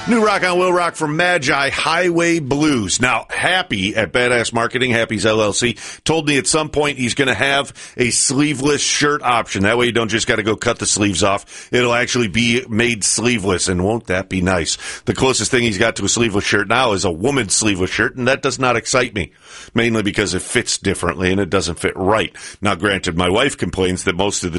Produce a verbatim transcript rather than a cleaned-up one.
New rock on Will Rock from Magi, Highway Blues. Now, Happy at Badass Marketing, Happy's L L C, told me at some point he's going to have a sleeveless shirt option. That way you don't just got to go cut the sleeves off. It'll actually be made sleeveless, and won't that be nice? The closest thing he's got to a sleeveless shirt now is a woman's sleeveless shirt, and that does not excite me, mainly because it fits differently and it doesn't fit right. Now, granted, my wife complains that most of the